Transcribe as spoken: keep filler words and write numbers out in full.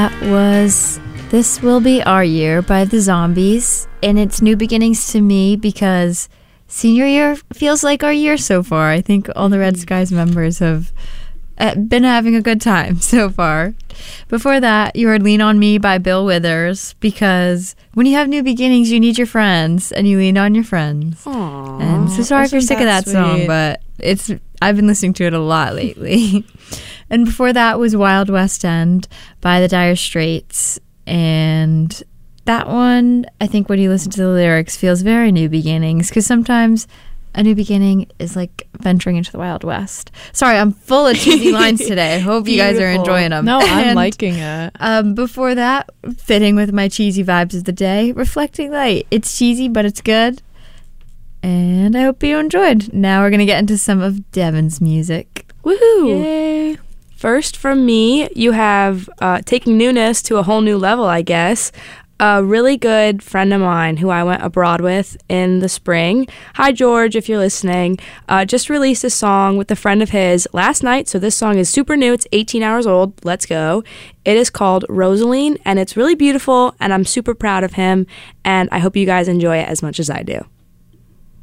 That was This Will Be Our Year by the Zombies, and it's new beginnings to me because senior year feels like our year so far. I think all the Red Skies members have uh, been having a good time so far. Before that, you heard Lean on Me by Bill Withers, because when you have new beginnings, you need your friends, and you lean on your friends. Aww, and so sorry if you're sick of that sweet. song, but it's I've been listening to it a lot lately. And before that was Wild West End by the Dire Straits. And that one, I think when you listen to the lyrics, feels very New Beginnings, because sometimes a new beginning is like venturing into the Wild West. Sorry, I'm full of cheesy lines today. I hope you guys are enjoying them. No, I'm and, liking it. Um, before that, fitting with my cheesy vibes of the day, Reflecting Light. It's cheesy, but it's good. And I hope you enjoyed. Now we're going to get into some of Devin's music. Woohoo! Yay. First from me, you have uh, taking newness to a whole new level, I guess. A really good friend of mine who I went abroad with in the spring. Hi, George, if you're listening. Uh, just released a song with a friend of his last night. So this song is super new. It's eighteen hours old. Let's go. It is called Rosaline, and it's really beautiful, and I'm super proud of him, and I hope you guys enjoy it as much as I do.